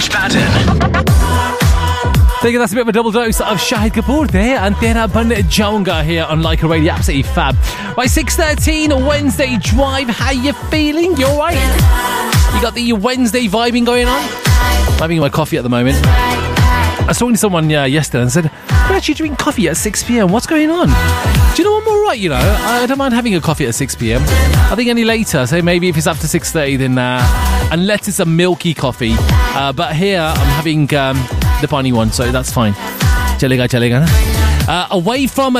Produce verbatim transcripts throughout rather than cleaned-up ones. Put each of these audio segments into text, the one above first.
change pattern. Thinking that's a bit of a double dose of Shahid Kapoor there and Tera Ban Jaunga here on Leica Radio. Absolutely fab. Right, six thirteen Wednesday drive. How you feeling? You alright? You got the Wednesday vibing going on? I'm having my coffee at the moment. I was talking to someone uh, yesterday and said, we're actually drinking coffee at six p.m. What's going on? Do you know I'm alright, you know? I don't mind having a coffee at six p.m. I think any later, so maybe if it's after six thirty, then uh, unless it's a milky coffee. Uh, but here I'm having um, the bunny one, so that's fine. Chalega, chalega. Uh, away from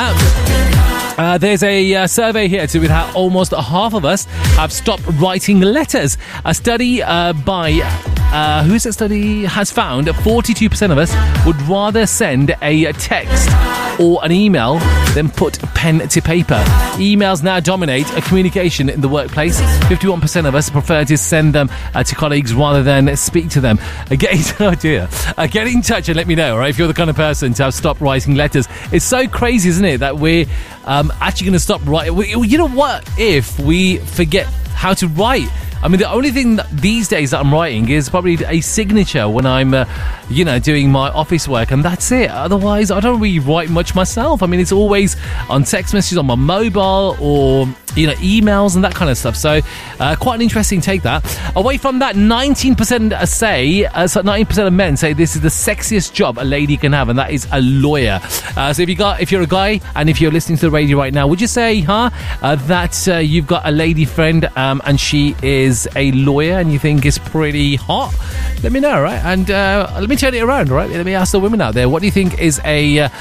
that, uh, there's a uh, survey here to do with how almost half of us have stopped writing letters. A study uh, by... Uh, who's that study has found that forty-two percent of us would rather send a text or an email than put pen to paper. Emails now dominate a communication in the workplace. fifty-one percent of us prefer to send them uh, to colleagues rather than speak to them. Uh, get, oh dear. Uh, get in touch and let me know, all right, if you're the kind of person to have stopped writing letters. It's so crazy, isn't it, that we're um, actually going to stop writing. You know what if we forget how to write? I mean, the only thing that these days that I'm writing is probably a signature when I'm, uh, you know, doing my office work, and that's it. Otherwise, I don't really write much myself. I mean, it's always on text messages on my mobile or, you know, emails and that kind of stuff. So, uh, quite an interesting take that. Away from that, nineteen percent say, uh, so nineteen percent of men say this is the sexiest job a lady can have, and that is a lawyer. Uh, so if you got, if you're a guy and if you're listening to the radio right now, would you say, huh, uh, that uh, you've got a lady friend um, and she is a lawyer and you think is pretty hot? Let me know, right? And uh, let me turn it around, right? Let me ask the women out there, what do you think is a uh,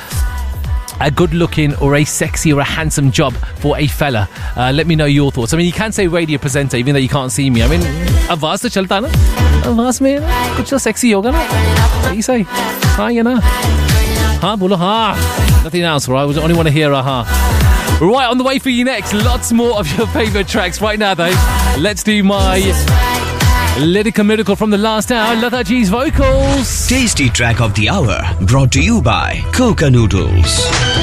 a good looking or a sexy or a handsome job for a fella? Uh, let me know your thoughts. I mean, you can say radio presenter even though you can't see me. I mean, आवाज तो चलता ना, आवाज में कुछ तो sexy होगा ना. What do you say? हाँ या ना? हाँ बोलो हाँ. Nothing else, right? We only want to hear a हाँ. Right, on the way for you next. Lots more of your favourite tracks. Right now, though, let's do my Lyrical Miracle from the last hour. Lata G's vocals. Tasty track of the hour brought to you by Coca Noodles.